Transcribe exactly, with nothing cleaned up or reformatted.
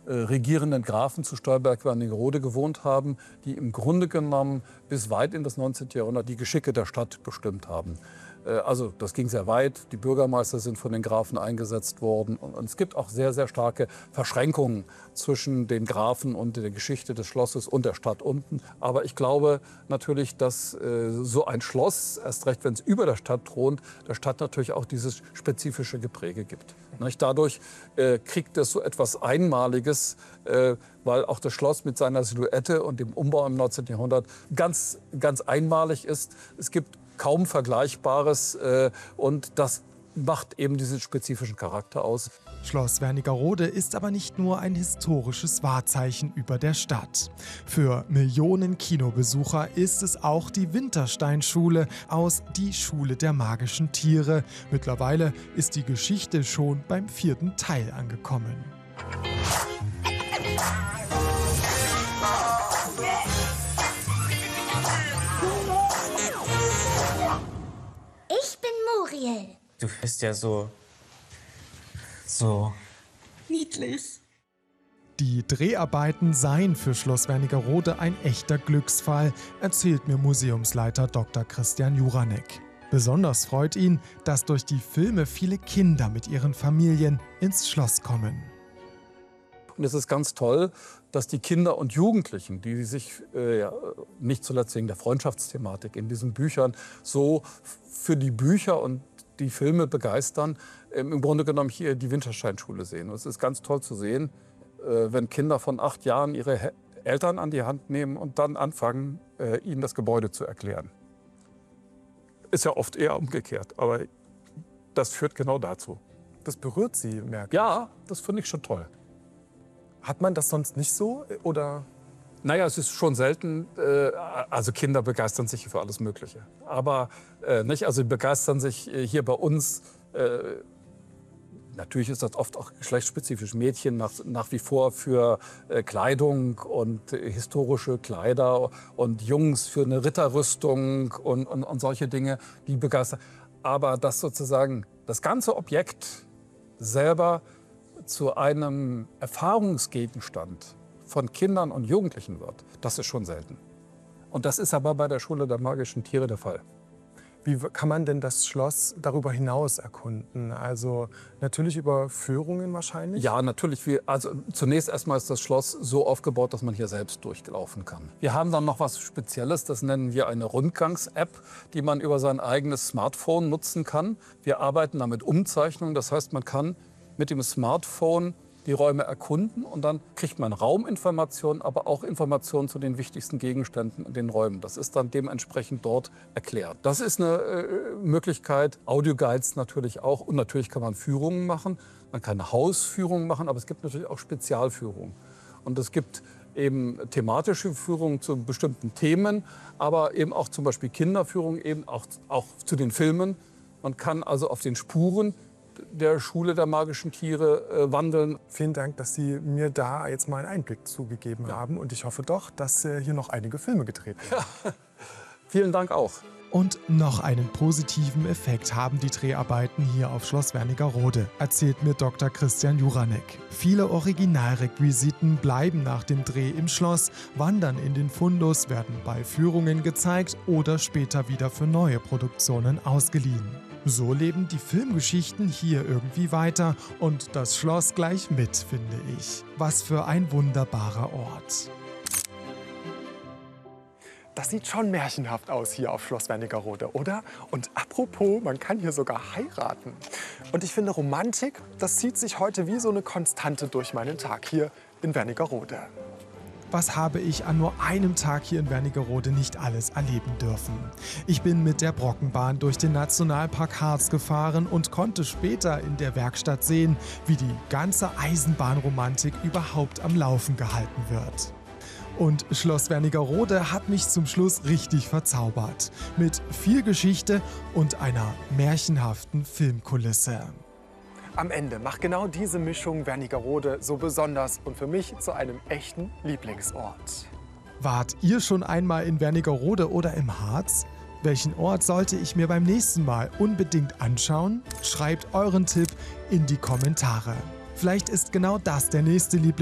äh, regierenden Grafen zu Stolberg-Wernigerode gewohnt haben, die im Grunde genommen bis weit in das neunzehnte Jahrhundert die Geschicke der Stadt bestimmt haben. Also das ging sehr weit. Die Bürgermeister sind von den Grafen eingesetzt worden. Und es gibt auch sehr, sehr starke Verschränkungen zwischen den Grafen und der Geschichte des Schlosses und der Stadt unten. Aber ich glaube natürlich, dass äh, so ein Schloss, erst recht wenn es über der Stadt thront, der Stadt natürlich auch dieses spezifische Gepräge gibt. Nicht? Dadurch äh, kriegt es so etwas Einmaliges, äh, weil auch das Schloss mit seiner Silhouette und dem Umbau im neunzehnten Jahrhundert ganz, ganz einmalig ist. Es gibt kaum Vergleichbares äh, und das macht eben diesen spezifischen Charakter aus. Schloss Wernigerode ist aber nicht nur ein historisches Wahrzeichen über der Stadt. Für Millionen Kinobesucher ist es auch die Wintersteinschule aus Die Schule der magischen Tiere. Mittlerweile ist die Geschichte schon beim vierten Teil angekommen. Ich bin Muriel. Du bist ja so... so... niedlich. Die Dreharbeiten seien für Schloss Wernigerode ein echter Glücksfall, erzählt mir Museumsleiter Doktor Christian Juranek. Besonders freut ihn, dass durch die Filme viele Kinder mit ihren Familien ins Schloss kommen. Und es ist ganz toll, dass die Kinder und Jugendlichen, die sich äh, ja, nicht zuletzt wegen der Freundschaftsthematik in diesen Büchern so für die Bücher und die Filme begeistern, äh, im Grunde genommen hier die Wintersteinschule sehen. Und es ist ganz toll zu sehen, äh, wenn Kinder von acht Jahren ihre He- Eltern an die Hand nehmen und dann anfangen, äh, ihnen das Gebäude zu erklären. Ist ja oft eher umgekehrt, aber das führt genau dazu. Das berührt Sie, merke ich. Ja, das finde ich schon toll. Hat man das sonst nicht so? Oder? Naja, es ist schon selten, äh, also Kinder begeistern sich für alles Mögliche. Aber äh, nicht, also sie begeistern sich äh, hier bei uns, äh, natürlich ist das oft auch geschlechtsspezifisch, Mädchen nach, nach wie vor für äh, Kleidung und äh, historische Kleider und Jungs für eine Ritterrüstung und, und, und solche Dinge, die begeistern. Aber dass sozusagen das ganze Objekt selber zu einem Erfahrungsgegenstand von Kindern und Jugendlichen wird, das ist schon selten. Und das ist aber bei der Schule der magischen Tiere der Fall. Wie kann man denn das Schloss darüber hinaus erkunden? Also natürlich über Führungen wahrscheinlich? Ja, natürlich. Wir, also zunächst erstmal ist das Schloss so aufgebaut, dass man hier selbst durchlaufen kann. Wir haben dann noch was Spezielles, das nennen wir eine Rundgangs-App, die man über sein eigenes Smartphone nutzen kann. Wir arbeiten da mit Umzeichnungen, das heißt, man kann mit dem Smartphone die Räume erkunden und dann kriegt man Rauminformationen, aber auch Informationen zu den wichtigsten Gegenständen in den Räumen. Das ist dann dementsprechend dort erklärt. Das ist eine äh, Möglichkeit, Audioguides natürlich auch, und natürlich kann man Führungen machen. Man kann eine Hausführung machen, aber es gibt natürlich auch Spezialführungen. Und es gibt eben thematische Führungen zu bestimmten Themen, aber eben auch zum Beispiel Kinderführungen, eben auch, auch zu den Filmen. Man kann also auf den Spuren der Schule der magischen Tiere äh, wandeln. Vielen Dank, dass Sie mir da jetzt mal einen Einblick zugegeben ja. haben. Und ich hoffe doch, dass äh, hier noch einige Filme gedreht werden. Ja. Vielen Dank auch. Und noch einen positiven Effekt haben die Dreharbeiten hier auf Schloss Wernigerode, erzählt mir Doktor Christian Juranek. Viele Originalrequisiten bleiben nach dem Dreh im Schloss, wandern in den Fundus, werden bei Führungen gezeigt oder später wieder für neue Produktionen ausgeliehen. So leben die Filmgeschichten hier irgendwie weiter und das Schloss gleich mit, finde ich. Was für ein wunderbarer Ort. Das sieht schon märchenhaft aus hier auf Schloss Wernigerode, oder? Und apropos, man kann hier sogar heiraten. Und ich finde, Romantik, das zieht sich heute wie so eine Konstante durch meinen Tag hier in Wernigerode. Was habe ich an nur einem Tag hier in Wernigerode nicht alles erleben dürfen? Ich bin mit der Brockenbahn durch den Nationalpark Harz gefahren und konnte später in der Werkstatt sehen, wie die ganze Eisenbahnromantik überhaupt am Laufen gehalten wird. Und Schloss Wernigerode hat mich zum Schluss richtig verzaubert. Mit viel Geschichte und einer märchenhaften Filmkulisse. Am Ende macht genau diese Mischung Wernigerode so besonders und für mich zu einem echten Lieblingsort. Wart ihr schon einmal in Wernigerode oder im Harz? Welchen Ort sollte ich mir beim nächsten Mal unbedingt anschauen? Schreibt euren Tipp in die Kommentare. Vielleicht ist genau das der nächste Lieblingsort.